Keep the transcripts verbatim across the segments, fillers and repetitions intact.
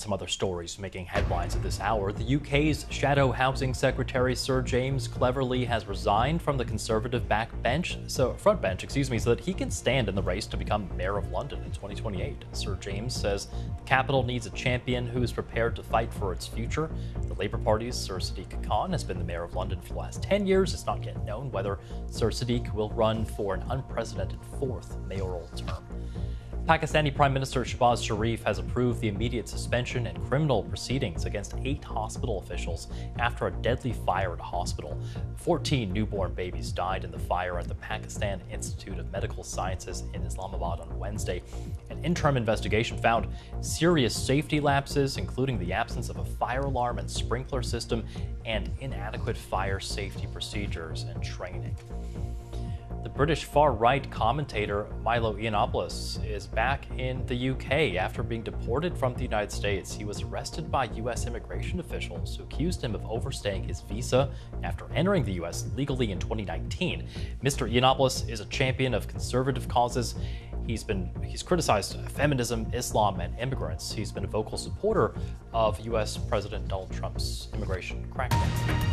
some other stories making headlines at this hour. The U K's Shadow Housing Secretary Sir James Cleverly has resigned from the Conservative backbench, so front bench, excuse me, so that he can stand in the race to become Mayor of London in twenty twenty-eight. Sir James says the capital needs a champion who is prepared to fight for its future. The Labour Party's Sir Sadiq Khan has been the Mayor of London for the last ten years. It's not yet known whether Sir Sadiq will run for an unprecedented fourth mayoral term. Pakistani Prime Minister Shehbaz Sharif has approved the immediate suspension and criminal proceedings against eight hospital officials after a deadly fire at a hospital. fourteen newborn babies died in the fire at the Pakistan Institute of Medical Sciences in Islamabad on Wednesday. An interim investigation found serious safety lapses, including the absence of a fire alarm and sprinkler system and inadequate fire safety procedures and training. The British far-right commentator Milo Yiannopoulos is back in the U K after being deported from the United States. He was arrested by U S immigration officials who accused him of overstaying his visa after entering the U S legally in twenty nineteen. Mister Yiannopoulos is a champion of conservative causes. He's been he's criticized feminism, Islam, and immigrants. He's been a vocal supporter of U S President Donald Trump's immigration crackdown.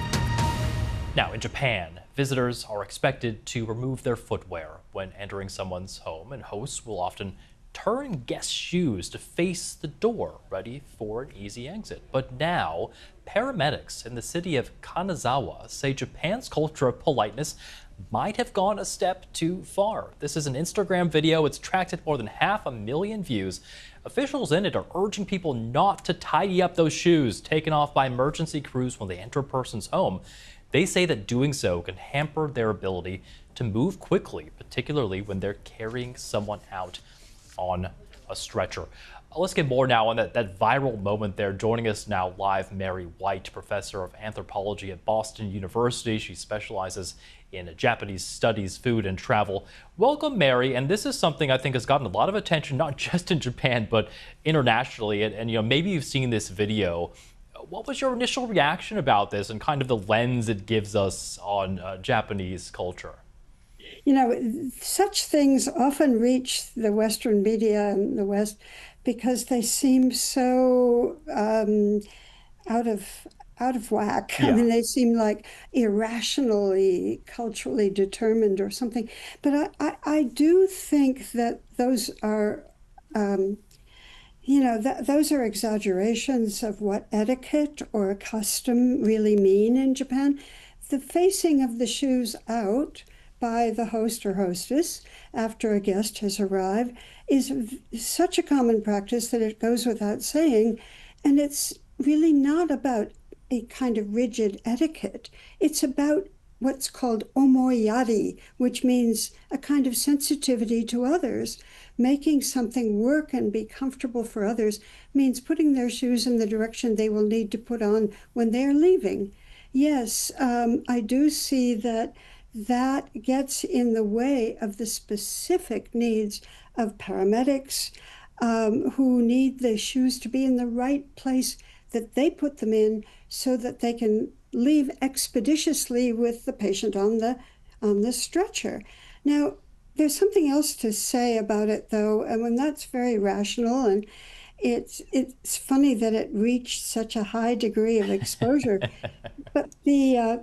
Now, in Japan, visitors are expected to remove their footwear when entering someone's home, and hosts will often turn guest shoes to face the door, ready for an easy exit. But now, paramedics in the city of Kanazawa say Japan's culture of politeness might have gone a step too far. This is an Instagram video. It's attracted more than half a million views. Officials in it are urging people not to tidy up those shoes taken off by emergency crews when they enter a person's home. They say that doing so can hamper their ability to move quickly, particularly when they're carrying someone out on a stretcher. Uh, let's get more now on that, that viral moment there. Joining us now live, Mary White, professor of anthropology at Boston University. She specializes in Japanese studies, food, and travel. Welcome, Mary. And this is something I think has gotten a lot of attention, not just in Japan, but internationally. And, and you know, maybe you've seen this video. What was your initial reaction about this and kind of the lens it gives us on uh, Japanese culture? You know, such things often reach the Western media and the West because they seem so um, out of out of whack. Yeah. I mean, they seem like irrationally, culturally determined or something. But I, I, I do think that those are um, You know, th those are exaggerations of what etiquette or custom really mean in Japan. The facing of the shoes out by the host or hostess after a guest has arrived is such a common practice that it goes without saying. And it's really not about a kind of rigid etiquette. It's about what's called omoiyari, which means a kind of sensitivity to others. Making something work and be comfortable for others means putting their shoes in the direction they will need to put on when they are leaving. Yes, um, I do see that that gets in the way of the specific needs of paramedics um, who need the shoes to be in the right place that they put them in so that they can leave expeditiously with the patient on the, on the stretcher. Now, there's something else to say about it, though, and when that's very rational, and it's it's funny that it reached such a high degree of exposure. But the uh,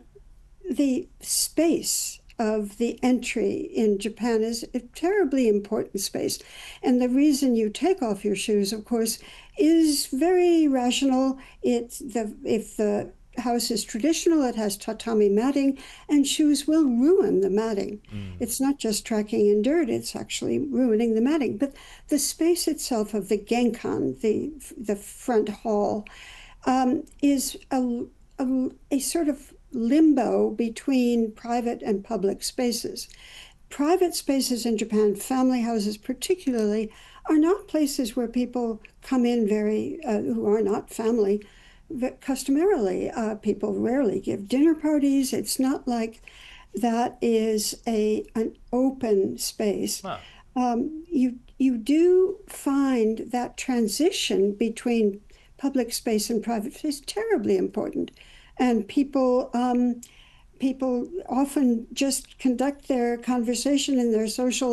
the space of the entry in Japan is a terribly important space, and the reason you take off your shoes, of course, is very rational. It's the if the house is traditional, it has tatami matting, and shoes will ruin the matting. Mm. It's not just tracking in dirt, it's actually ruining the matting. But the space itself of the genkan, the, the front hall, um, is a, a, a sort of limbo between private and public spaces. Private spaces in Japan, family houses particularly, are not places where people come in very, uh, who are not family. Customarily, uh, people rarely give dinner parties. It's not like that is a an open space. Wow. Um, you you do find that transition between public space and private space terribly important, and people um, people often just conduct their conversation and their social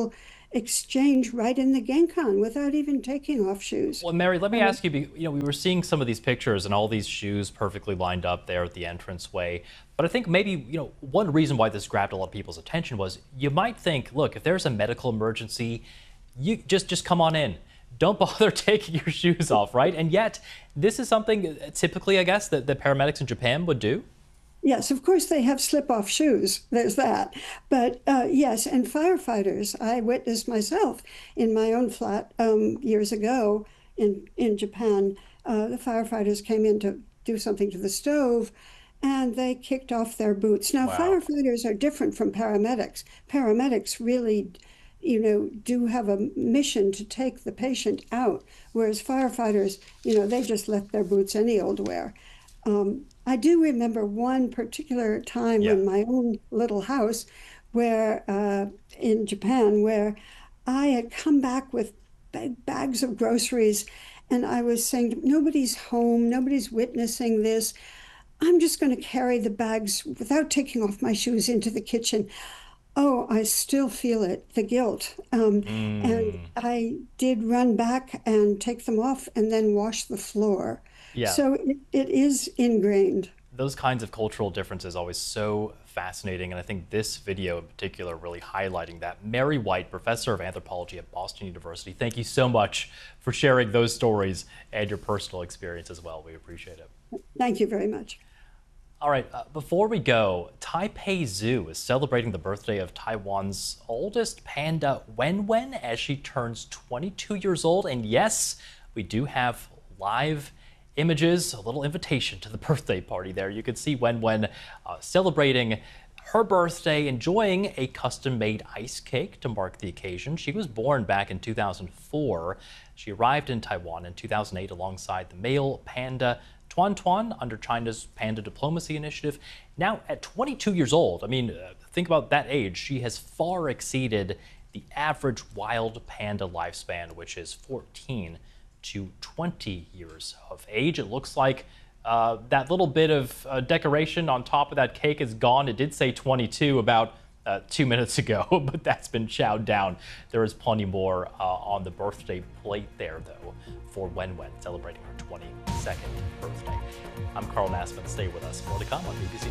exchange right in the Genkan without even taking off shoes. Well, Mary, let me Um, ask you, you know, we were seeing some of these pictures and all these shoes perfectly lined up there at the entranceway. But I think maybe, you know, one reason why this grabbed a lot of people's attention was you might think, look, if there's a medical emergency, you just just come on in. Don't bother taking your shoes off, right? And yet, this is something typically, I guess, that the paramedics in Japan would do. Yes, of course they have slip-off shoes. There's that. But uh, yes, and firefighters, I witnessed myself in my own flat um, years ago in, in Japan. Uh, the firefighters came in to do something to the stove and they kicked off their boots. Now, Wow. firefighters are different from paramedics. Paramedics really, you know, do have a mission to take the patient out, whereas firefighters, you know, they just let their boots any old wear. Um, I do remember one particular time Yeah. in my own little house where uh, in Japan where I had come back with big bags of groceries and I was saying, nobody's home, nobody's witnessing this. I'm just going to carry the bags without taking off my shoes into the kitchen. Oh, I still feel it, the guilt. Um, and Mm, I did run back and take them off and then wash the floor. yeah. So it, it is ingrained. Those kinds of cultural differences always so fascinating, and I think this video in particular really highlighting that. Mary White, professor of anthropology at Boston University, thank you so much for sharing those stories and your personal experience as well. We appreciate it. Thank you very much. All right, uh, before we go, Taipei Zoo is celebrating the birthday of Taiwan's oldest panda, Wen Wen, as she turns twenty-two years old. And yes, we do have live images, a little invitation to the birthday party there. You can see Wen Wen uh, celebrating her birthday, enjoying a custom-made ice cake to mark the occasion. She was born back in two thousand four. She arrived in Taiwan in two thousand eight alongside the male panda Tuan Tuan under China's Panda Diplomacy Initiative. Now at twenty-two years old, I mean, uh, think about that age, she has far exceeded the average wild panda lifespan, which is fourteen to twenty years of age. It looks like uh, that little bit of uh, decoration on top of that cake is gone. It did say twenty-two about uh, two minutes ago, but that's been chowed down. There is plenty more uh, on the birthday plate there, though, for Wen Wen celebrating her twenty-second birthday. I'm Carl Nassman. Stay with us. More to come on B B C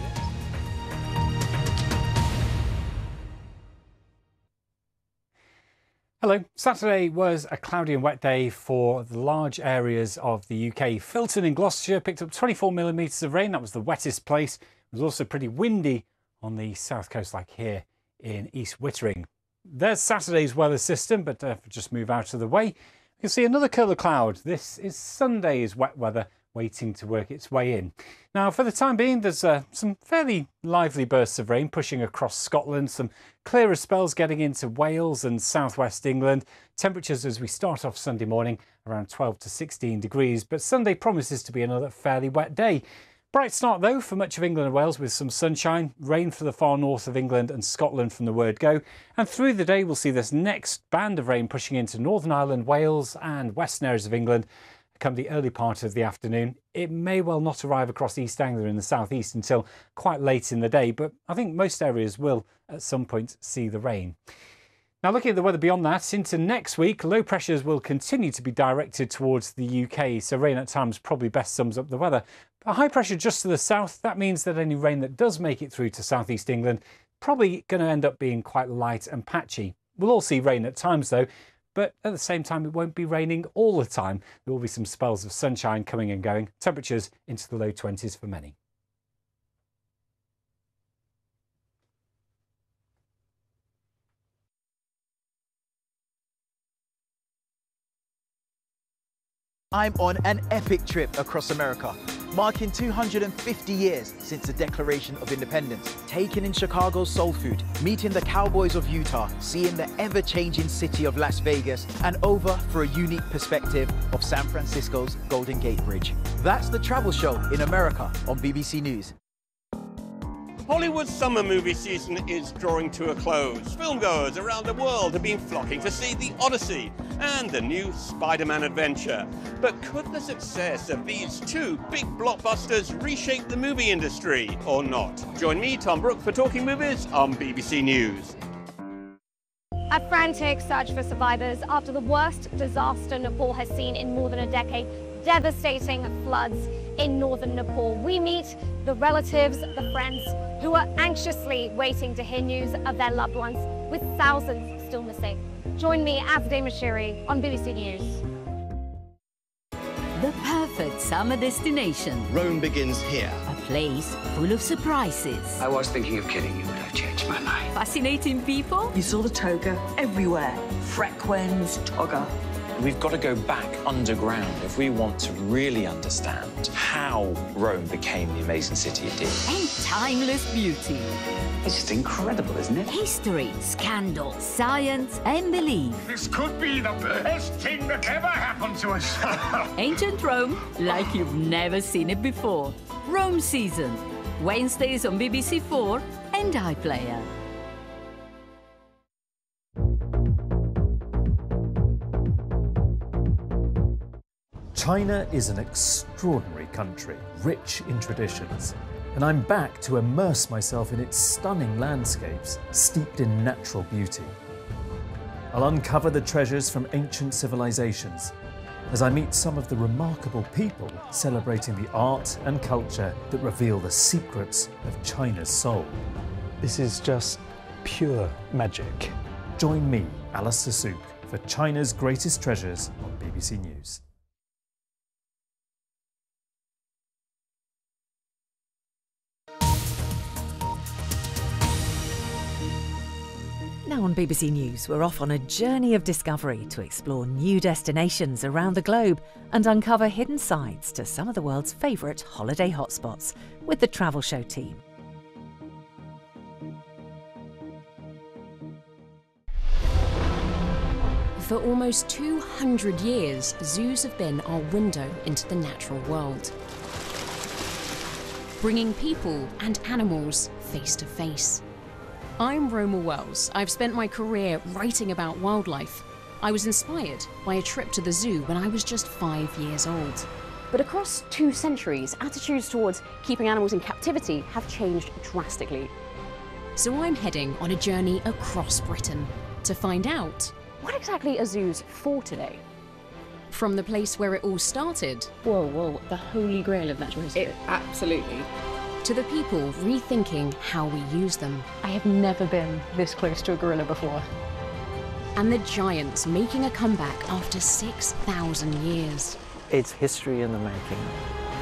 News. Hello. Saturday was a cloudy and wet day for the large areas of the U K. Filton in Gloucestershire picked up twenty-four millimetres of rain. That was the wettest place. It was also pretty windy on the south coast, like here in East Wittering. There's Saturday's weather system, but uh, just move out of the way. You can see another curl of cloud. This is Sunday's wet weather waiting to work its way in. Now, for the time being, there's uh, some fairly lively bursts of rain pushing across Scotland, some clearer spells getting into Wales and southwest England. Temperatures as we start off Sunday morning around twelve to sixteen degrees, but Sunday promises to be another fairly wet day. Bright start though for much of England and Wales with some sunshine, rain for the far north of England and Scotland from the word go. And through the day we'll see this next band of rain pushing into Northern Ireland, Wales and western areas of England come the early part of the afternoon. It may well not arrive across East Anglia in the southeast until quite late in the day, but I think most areas will at some point see the rain. Now, looking at the weather beyond that, into next week, low pressures will continue to be directed towards the U K, so rain at times probably best sums up the weather. A high pressure just to the south, that means that any rain that does make it through to southeast England probably going to end up being quite light and patchy. We'll all see rain at times though, but at the same time it won't be raining all the time. There will be some spells of sunshine coming and going, temperatures into the low twenties for many. I'm on an epic trip across America, marking two hundred fifty years since the Declaration of Independence. Taken in Chicago's soul food, meeting the Cowboys of Utah, seeing the ever-changing city of Las Vegas, and over for a unique perspective of San Francisco's Golden Gate Bridge. That's the travel show in America on B B C News. Hollywood's summer movie season is drawing to a close. Filmgoers around the world have been flocking to see The Odyssey and the new Spider-Man adventure. But could the success of these two big blockbusters reshape the movie industry or not? Join me, Tom Brooke, for Talking Movies on B B C News. A frantic search for survivors after the worst disaster Nepal has seen in more than a decade. Devastating floods in northern Nepal. We meet the relatives, the friends who are anxiously waiting to hear news of their loved ones, with thousands still missing. Join me, Azadeh Moshiri, on B B C News. The perfect summer destination. Rome begins here. A place full of surprises. I was thinking of killing you, but I've changed my mind. Fascinating people. You saw the toga everywhere. Frequens, toga. We've got to go back underground if we want to really understand how Rome became the amazing city it did. And timeless beauty. It's just incredible, isn't it? History, scandal, science, and belief. This could be the best thing that ever happened to us. Ancient Rome, like you've never seen it before. Rome Season. Wednesdays on B B C four and iPlayer. China is an extraordinary country, rich in traditions, and I'm back to immerse myself in its stunning landscapes, steeped in natural beauty. I'll uncover the treasures from ancient civilizations as I meet some of the remarkable people celebrating the art and culture that reveal the secrets of China's soul. This is just pure magic. Join me, Alistair Sooke, for China's greatest treasures on B B C News. Now on B B C News, we're off on a journey of discovery to explore new destinations around the globe and uncover hidden sides to some of the world's favourite holiday hotspots with the Travel Show team. For almost two hundred years, zoos have been our window into the natural world, bringing people and animals face to face. I'm Roma Wells. I've spent my career writing about wildlife. I was inspired by a trip to the zoo when I was just five years old. But across two centuries, attitudes towards keeping animals in captivity have changed drastically. So I'm heading on a journey across Britain to find out, what exactly are zoos for today? From the place where it all started. Whoa, whoa, the holy grail of natural history. It, absolutely. To the people rethinking how we use them. I have never been this close to a gorilla before. And the giants making a comeback after six thousand years. It's history in the making.